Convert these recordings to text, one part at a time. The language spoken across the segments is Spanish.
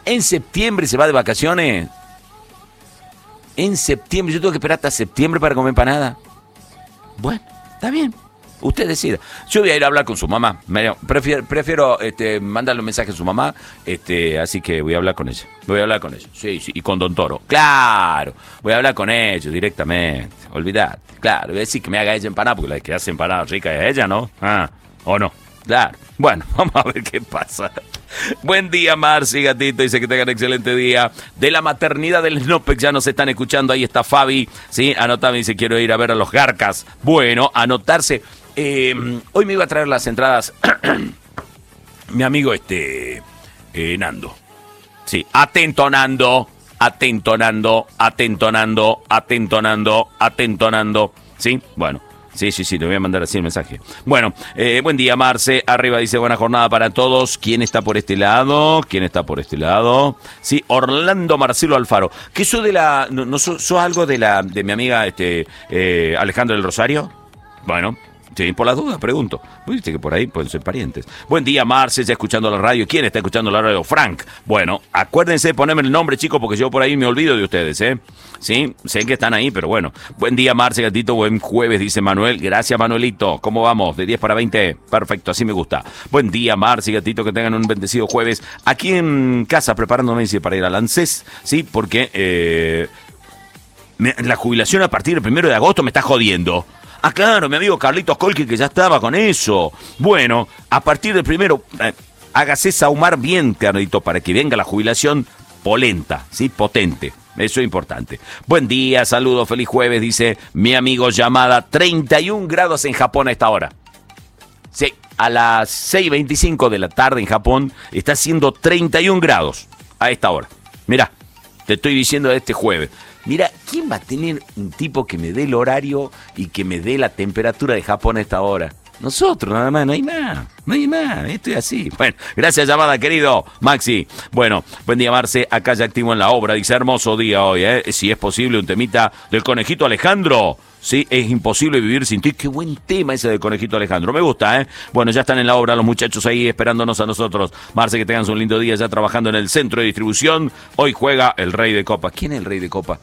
¿En septiembre se va de vacaciones? En septiembre, yo tengo que esperar hasta septiembre para comer empanada. Bueno, está bien. Usted decida. Yo voy a ir a hablar con su mamá. Prefiero mandarle un mensaje a su mamá, así que voy a hablar con ella. Sí, y con Don Toro. Claro, voy a hablar con ellos directamente. Olvidate. Claro, voy a decir que me haga ella empanada, porque la que hace empanada rica es ella, ¿no? ¿O no? Claro. Bueno, vamos a ver qué pasa. Buen día, Marci, gatito. Dice que tengan excelente día. De la maternidad del Snopec ya nos están escuchando. Ahí está Fabi. Sí, anotame, dice, quiero ir a ver a los Garcas. Bueno, anotarse. Hoy me iba a traer las entradas mi amigo Nando. Sí, atento Nando. Sí, bueno. Sí, te voy a mandar así el mensaje. Bueno, buen día, Marce. Arriba dice, buena jornada para todos. ¿Quién está por este lado? Sí, Orlando Marcelo Alfaro. ¿Qué sos de la... no sos algo de mi amiga Alejandra del Rosario? Bueno... Sí, por las dudas, pregunto. Viste que por ahí pueden ser parientes. Buen día, Marce, ya escuchando la radio. ¿Quién está escuchando la radio? Frank. Bueno, acuérdense de ponerme el nombre, chicos, porque yo por ahí me olvido de ustedes, ¿eh? Sí, sé que están ahí, pero bueno. Buen día, Marce, gatito. Buen jueves, dice Manuel. Gracias, Manuelito. ¿Cómo vamos? De 10 para 20. Perfecto, así me gusta. Buen día, Marce, gatito. Que tengan un bendecido jueves. Aquí en casa, preparándome, dice, para ir al ANSES, ¿sí? Porque la jubilación a partir del 1 de agosto me está jodiendo. Ah, claro, mi amigo Carlitos Colqui, que ya estaba con eso. Bueno, a partir del 1, hágase sahumar bien, Carlitos, para que venga la jubilación polenta, ¿sí? Potente. Eso es importante. Buen día, saludos, feliz jueves, dice mi amigo Llamada. 31 grados en Japón a esta hora. Sí, a las 6:25 de la tarde en Japón está haciendo 31 grados a esta hora. Mirá, te estoy diciendo de este jueves. Mira, ¿quién va a tener un tipo que me dé el horario y que me dé la temperatura de Japón a esta hora? Nosotros, nada más, no hay más, esto es así. Bueno, gracias, Llamada, querido Maxi. Bueno, buen día, Marce, acá ya activo en la obra, dice, hermoso día hoy, si es posible, un temita del Conejito Alejandro. Sí, es imposible vivir sin ti. Qué buen tema ese del Conejito Alejandro. Me gusta, ¿eh? Bueno, ya están en la obra los muchachos ahí esperándonos a nosotros. Marce, que tengan un lindo día ya trabajando en el centro de distribución. Hoy juega el Rey de Copa. ¿Quién es el Rey de Copa?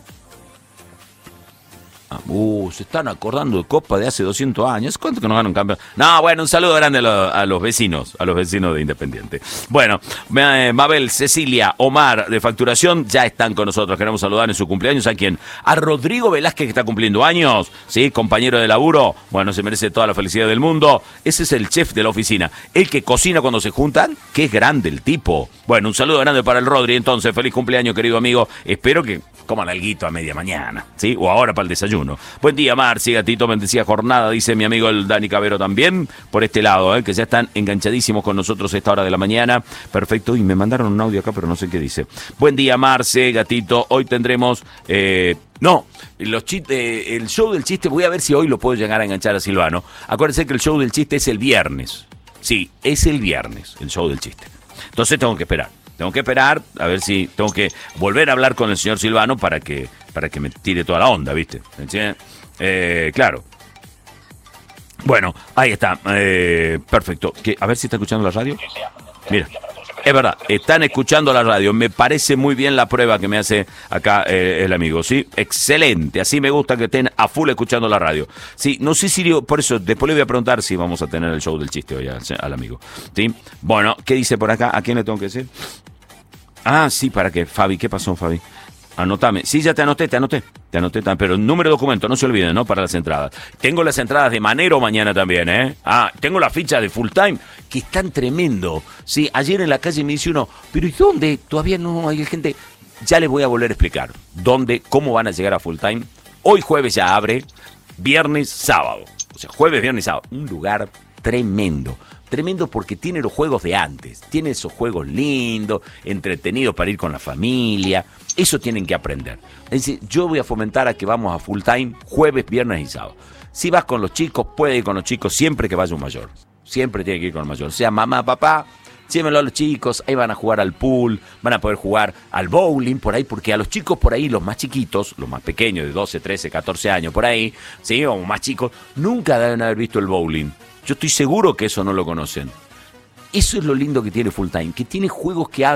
Se están acordando de Copa de hace 200 años. ¿Cuánto que nos ganan campeón? No, bueno, un saludo grande a los vecinos de Independiente. Bueno, Mabel, Cecilia, Omar de Facturación ya están con nosotros. Queremos saludar en su cumpleaños a quién. A Rodrigo Velázquez, que está cumpliendo años, ¿sí? Compañero de laburo. Bueno, se merece toda la felicidad del mundo. Ese es el chef de la oficina. El que cocina cuando se juntan. Qué grande el tipo. Bueno, un saludo grande para el Rodri. Entonces, feliz cumpleaños, querido amigo. Espero que coman alguito a media mañana, ¿sí? O ahora para el desayuno. Buen día, Marci, gatito, bendecida jornada, dice mi amigo el Dani Cabero también, por este lado, que ya están enganchadísimos con nosotros a esta hora de la mañana. Perfecto, y me mandaron un audio acá, pero no sé qué dice. Buen día, Marce, gatito, hoy tendremos... el show del chiste, voy a ver si hoy lo puedo llegar a enganchar a Silvano. Acuérdense que el show del chiste es el viernes. Sí, es el viernes, el show del chiste. Entonces tengo que esperar, a ver si tengo que volver a hablar con el señor Silvano para que me tire toda la onda, ¿viste? Claro. Bueno, ahí está. Perfecto. A ver si está escuchando la radio. Mira, es verdad, están escuchando la radio. Me parece muy bien la prueba que me hace acá el amigo, ¿sí? Excelente, así me gusta que estén a full escuchando la radio. Sí, no sé si por eso después le voy a preguntar si vamos a tener el show del chiste hoy al amigo, ¿sí? Bueno, ¿qué dice por acá? ¿A quién le tengo que decir? Ah, sí, ¿para qué? Fabi, ¿qué pasó, Fabi? Anotame. Sí, ya te anoté, pero el número de documento, no se olviden, ¿no? Para las entradas. Tengo las entradas de Manero mañana también, ¿eh? Tengo la ficha de Full Time, que están tremendo. Sí, ayer en la calle me dice uno, pero ¿y dónde? Todavía no hay gente. Ya les voy a volver a explicar dónde, cómo van a llegar a Full Time. Hoy jueves ya abre, viernes, sábado. O sea, jueves, viernes, sábado. Un lugar tremendo. Tremendo porque tiene los juegos de antes, tiene esos juegos lindos, entretenidos para ir con la familia, eso tienen que aprender. Es decir, yo voy a fomentar a que vamos a Full Time jueves, viernes y sábado. Si vas con los chicos, puede ir con los chicos siempre que vaya un mayor, siempre tiene que ir con el mayor, o sea, mamá, papá, llévenlo a los chicos, ahí van a jugar al pool, van a poder jugar al bowling, por ahí, porque a los chicos por ahí, los más chiquitos, los más pequeños, de 12, 13, 14 años, por ahí, ¿sí? O más chicos, nunca deben haber visto el bowling. Yo estoy seguro que eso no lo conocen. Eso es lo lindo que tiene Full Time, que tiene juegos que